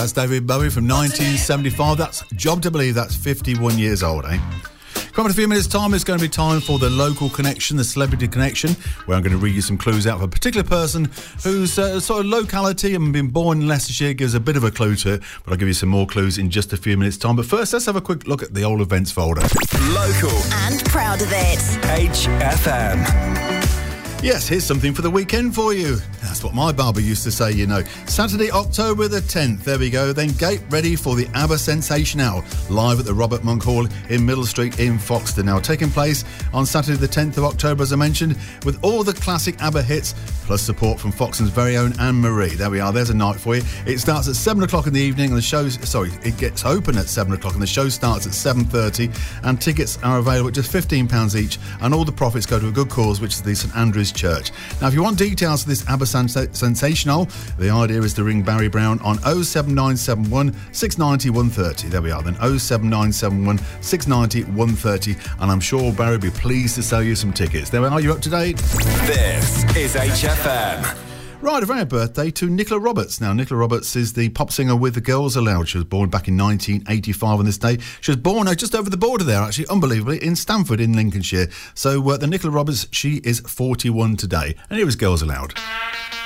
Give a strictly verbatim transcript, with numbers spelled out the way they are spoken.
That's David Bowie from nineteen seventy-five. That's Job to Believe. That's fifty-one years old, eh? Come in a few minutes' time, it's going to be time for the local connection, the celebrity connection, where I'm going to read you some clues out for a particular person whose uh, sort of locality and been born in Leicestershire gives a bit of a clue to it, but I'll give you some more clues in just a few minutes' time. But first, let's have a quick look at the old events folder. Local and proud of it. H F M. Yes, here's something for the weekend for you. That's what my barber used to say, you know. Saturday, October the tenth. There we go. Then get ready for the ABBA Sensation Hour, live at the Robert Monk Hall in Middle Street in Foxton. Now, taking place on Saturday the tenth of October, as I mentioned, with all the classic ABBA hits, plus support from Foxton's very own Anne-Marie. There we are. There's a night for you. It starts at seven o'clock in the evening, and the show's, sorry, it gets open at seven o'clock, and the show starts at seven thirty, and tickets are available at just fifteen pounds each, and all the profits go to a good cause, which is the St Andrew's Church. Now, if you want details of this ABBA Sens- Sensational, the idea is to ring Barry Brown on oh seven nine seven one, six nine oh, one three oh. There we are then, oh seven nine seven one, six nine oh, one three oh, and I'm sure Barry will be pleased to sell you some tickets. There we are, you up to date? This is H F M. Right, a very birthday to Nicola Roberts. Now, Nicola Roberts is the pop singer with the Girls Aloud. She was born back in nineteen eighty-five on this day. She was born uh, just over the border there, actually, unbelievably, in Stamford in Lincolnshire. So uh, the Nicola Roberts, she is forty-one today. And here is Girls Aloud.